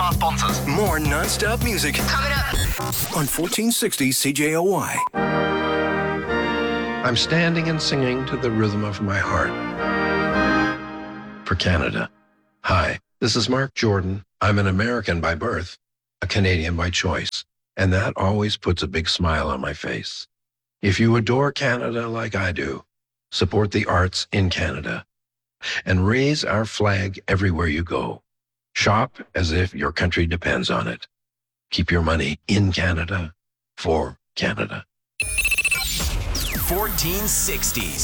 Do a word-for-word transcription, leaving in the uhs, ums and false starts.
our sponsors. More non-stop music Coming up on fourteen sixty C J O Y. I'm standing and singing to the rhythm of my heart. For Canada. Hi, this is Mark Jordan. I'm an American by birth, a Canadian by choice, and that always puts a big smile on my face. If you adore Canada like I do, support the arts in Canada and raise our flag everywhere you go. Shop as if your country depends on it. Keep your money in Canada for Canada. fourteen sixty